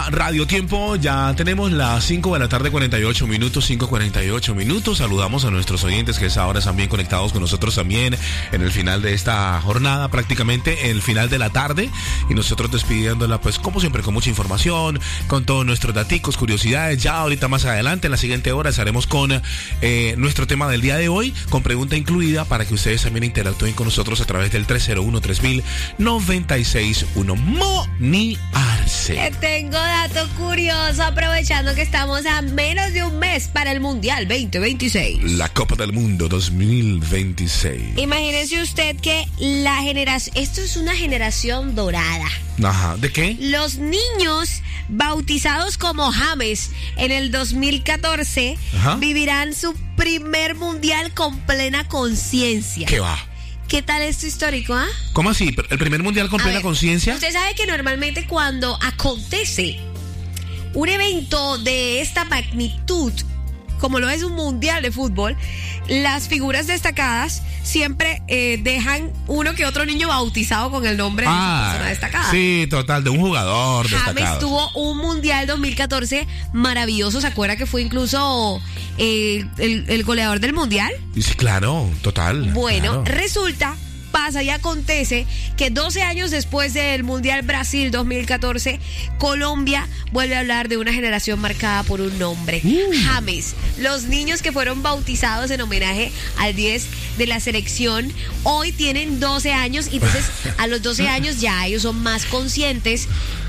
Radio Tiempo, ya tenemos las 5 de la tarde, 48 minutos, 5:48 minutos. Saludamos a nuestros oyentes que a esa hora están bien conectados con nosotros también en el final de esta jornada, prácticamente el final de la tarde. Y nosotros despidiéndola, pues como siempre, con mucha información, con todos nuestros daticos, curiosidades. Ya ahorita más adelante, en la siguiente hora, estaremos con nuestro tema del día de hoy, con pregunta incluida, para que ustedes también interactúen con nosotros a través del 301-3000-961. Moniarse. Tengo dato curioso, aprovechando que estamos a menos de un mes para el Mundial 2026. La Copa del Mundo 2026. Imagínese usted que esto es una generación dorada. Ajá, ¿de qué? Los niños bautizados como James en el 2014 vivirán su primer Mundial con plena conciencia. ¿Qué va? ¿Qué tal esto histórico, ah? ¿Cómo así? ¿El primer mundial con plena conciencia? Usted sabe que normalmente cuando acontece un evento de esta magnitud, como lo es un mundial de fútbol, las figuras destacadas siempre dejan uno que otro niño bautizado con el nombre de esa persona destacada. Sí, total, de un jugador destacado. James tuvo un mundial 2014 maravilloso. ¿Se acuerda que fue incluso el goleador del mundial? Sí, claro, total. Bueno, claro. resulta, pasa y acontece que 12 años después del Mundial Brasil 2014, Colombia vuelve a hablar de una generación marcada por un nombre, James. Los niños que fueron bautizados en homenaje al 10 de la selección hoy tienen 12 años y entonces a los 12 años ya ellos son más conscientes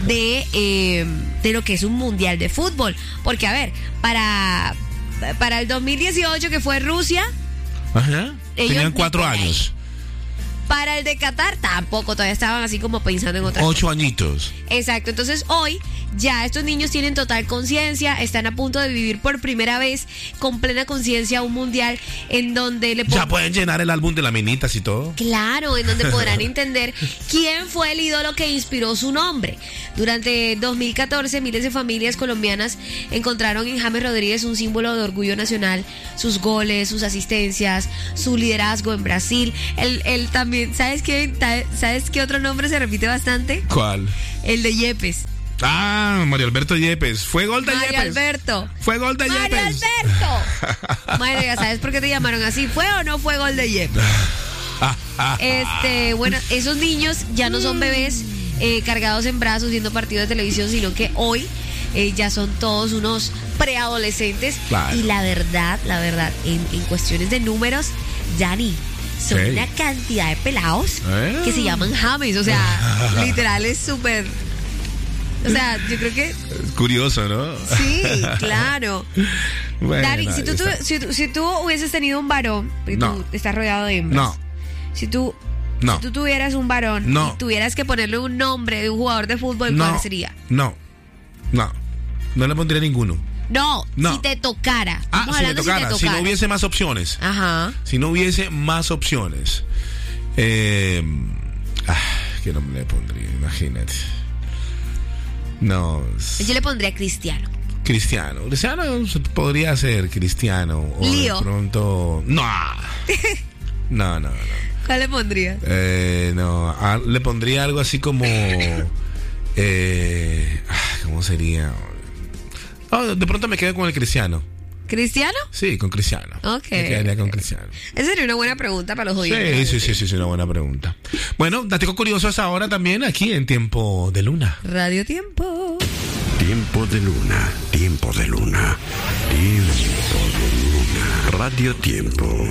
de lo que es un mundial de fútbol. Porque a ver, para el 2018 que fue Rusia, tenían 4 años. Para el de Qatar tampoco, todavía estaban así como pensando en otras 8 añitos. Exacto, entonces hoy ya estos niños tienen total conciencia, están a punto de vivir por primera vez con plena conciencia un mundial en donde ya pueden llenar el álbum de laminitas y todo. Claro, en donde podrán entender quién fue el ídolo que inspiró su nombre. Durante 2014, miles de familias colombianas encontraron en James Rodríguez un símbolo de orgullo nacional, sus goles, sus asistencias, su liderazgo en Brasil. Él también, ¿sabes qué otro nombre se repite bastante? ¿Cuál? El de Yepes. Mario Alberto Yepes. Fue gol de Yepes. Alberto. Fue gol de Mario Yepes. Alberto. Mario, ¿sabes por qué te llamaron así? ¿Fue o no fue gol de Yepes? Bueno, esos niños ya no son bebés cargados en brazos viendo partidos de televisión, sino que hoy ya son todos unos preadolescentes. Claro. Y la verdad, en cuestiones de números, Dani, son una cantidad de pelados que se llaman James. O sea, literal es súper... O sea, yo creo que... Curioso, ¿no? Sí, claro. Bueno, Dani, si tú hubieses tenido un varón, y tú estás rodeado de hembras. No. Si tú tuvieras un varón y tuvieras que ponerle un nombre de un jugador de fútbol, ¿cuál sería? No le pondría ninguno. No, si te tocara. Si me tocara. Si no hubiese más opciones. Ajá. Si no hubiese más opciones. ¿Qué nombre le pondría? Imagínate. No. Yo le pondría Cristiano. Cristiano podría ser Cristiano. O Lío. De pronto. No. ¿Cuál le pondrías? Le pondría algo así como. ¿Cómo sería? De pronto me quedo con el Cristiano. ¿Cristiano? Sí, con Cristiano. Ok. Me quedaría con Cristiano. Esa sería una buena pregunta para los oyentes. Sí, una buena pregunta. Bueno, datico curioso hasta ahora también aquí en Tiempo de Luna. Radio Tiempo. Tiempo de Luna, Tiempo de Luna, Tiempo de Luna. Radio Tiempo.